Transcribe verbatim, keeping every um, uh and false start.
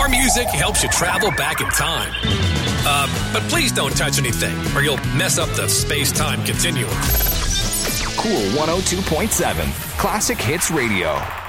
Our music helps you travel back in time. Uh, but please don't touch anything, or you'll mess up the space-time continuum. Cool one oh two point seven, Classic Hits Radio.